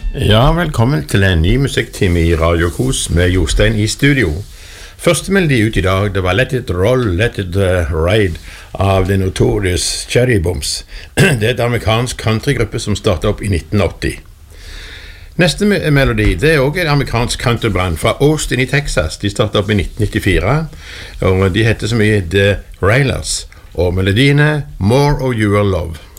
Ja, velkommen til en ny musikktime i Radio Kos med Jostein i studio. Første melodi ut i dag, det var Let It Roll, Let It Ride av The Notorious Cherry Bombs. Det er et amerikansk countrygruppe som startet opp i 1980. Neste melodi, det er også et amerikansk countryband fra Austin i Texas. De startet opp i 1994, og de heter så mye The Railers, og melodiene More of Your Love.